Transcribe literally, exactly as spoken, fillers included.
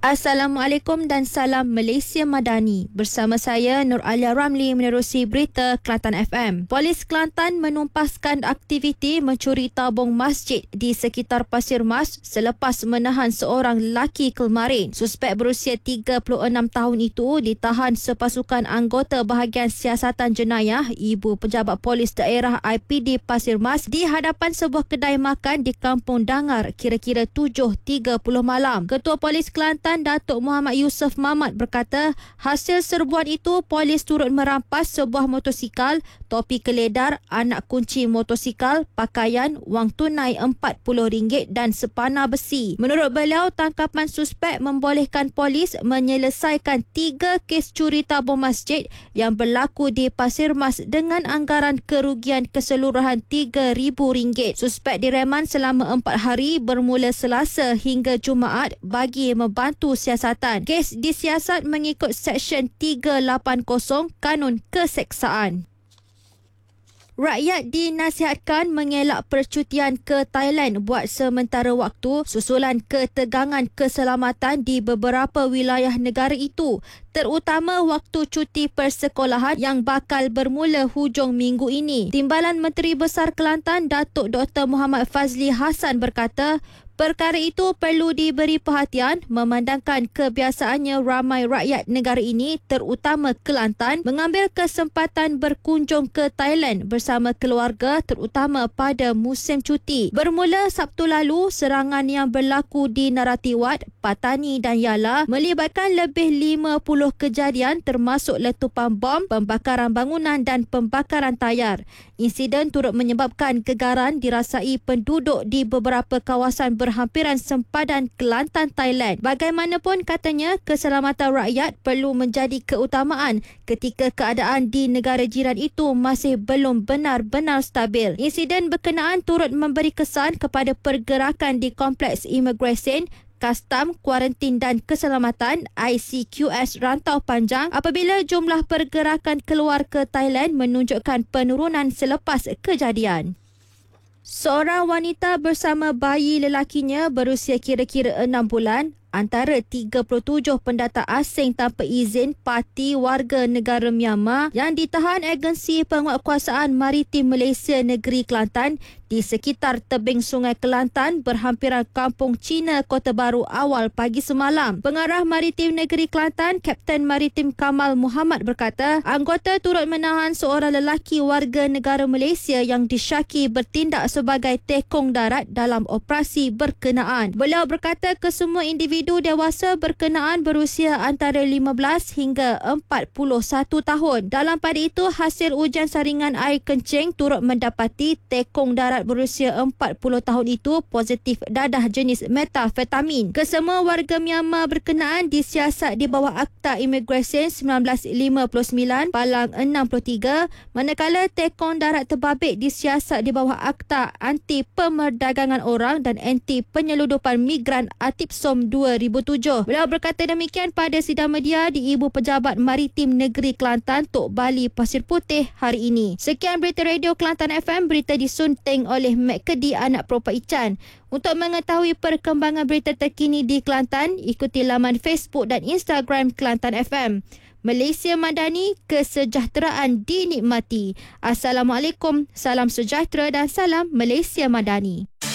Assalamualaikum dan salam Malaysia Madani. Bersama saya Nur Alia Ramli menerusi berita Kelantan F M. Polis Kelantan menumpaskan aktiviti mencuri tabung masjid di sekitar Pasir Mas selepas menahan seorang lelaki kemarin. Suspek berusia tiga puluh enam tahun itu ditahan sepasukan anggota bahagian siasatan jenayah Ibu Pejabat Polis Daerah I P D Pasir Mas di hadapan sebuah kedai makan di Kampung Dangar kira-kira tujuh tiga puluh malam. Ketua Polis Kelantan Datuk Muhammad Yusof Mamat berkata, hasil serbuan itu polis turut merampas sebuah motosikal, topi keledar, anak kunci motosikal, pakaian, wang tunai empat puluh ringgit dan sepana besi. Menurut beliau, tangkapan suspek membolehkan polis menyelesaikan tiga kes curi tabung masjid yang berlaku di Pasir Mas dengan anggaran kerugian keseluruhan tiga ribu ringgit. Suspek direman selama empat hari bermula Selasa hingga Jumaat bagi membantu siasatan. Kes disiasat mengikut Seksyen tiga lapan kosong Kanun Keseksaan. Rakyat dinasihatkan mengelak percutian ke Thailand buat sementara waktu susulan ketegangan keselamatan di beberapa wilayah negara itu, terutama waktu cuti persekolahan yang bakal bermula hujung minggu ini. Timbalan Menteri Besar Kelantan Datuk Doktor Muhammad Fazli Hassan berkata, perkara itu perlu diberi perhatian memandangkan kebiasaannya ramai rakyat negara ini terutama Kelantan mengambil kesempatan berkunjung ke Thailand bersama keluarga terutama pada musim cuti. Bermula Sabtu lalu, serangan yang berlaku di Naratiwat, Patani dan Yala melibatkan lebih lima puluh kejadian termasuk letupan bom, pembakaran bangunan dan pembakaran tayar. Insiden turut menyebabkan gegaran dirasai penduduk di beberapa kawasan berhampiran sempadan Kelantan, Thailand. Bagaimanapun katanya, keselamatan rakyat perlu menjadi keutamaan ketika keadaan di negara jiran itu masih belum benar-benar stabil. Insiden berkenaan turut memberi kesan kepada pergerakan di Kompleks Imigresen, Kastam, Kuarantin dan Keselamatan I C Q S Rantau Panjang apabila jumlah pergerakan keluar ke Thailand menunjukkan penurunan selepas kejadian. Seorang wanita bersama bayi lelakinya berusia kira-kira enam bulan antara tiga puluh tujuh pendatang asing tanpa izin parti warga negara Myanmar yang ditahan Agensi Penguatkuasaan Maritim Malaysia Negeri Kelantan di sekitar tebing Sungai Kelantan berhampiran Kampung Cina Kota Baru awal pagi semalam. Pengarah Maritim Negeri Kelantan, Kapten Maritim Kamal Muhammad berkata, anggota turut menahan seorang lelaki warga negara Malaysia yang disyaki bertindak sebagai tekong darat dalam operasi berkenaan. Beliau berkata kesemua individu dewasa berkenaan berusia antara lima belas hingga empat puluh satu tahun. Dalam pada itu, hasil ujian saringan air kencing turut mendapati tekong darat berusia empat puluh tahun itu positif dadah jenis metafetamin. Kesemua warga Myanmar berkenaan disiasat di bawah Akta Imigresen sembilan belas lima puluh sembilan Palang enam puluh tiga, manakala tekong darat terbabit disiasat di bawah Akta Anti Pemerdagangan Orang dan Anti Penyeludupan Migran Atipsom dua ribu tujuh. Beliau berkata demikian pada sidang media di Ibu Pejabat Maritim Negeri Kelantan Tok Bali Pasir Putih hari ini. Sekian berita Radio Kelantan F M, berita disunting oleh Mek Kedi anak Propa Ican. Untuk mengetahui perkembangan berita terkini di Kelantan, ikuti laman Facebook dan Instagram Kelantan F M. Malaysia Madani, kesejahteraan dinikmati. Assalamualaikum, salam sejahtera dan salam Malaysia Madani.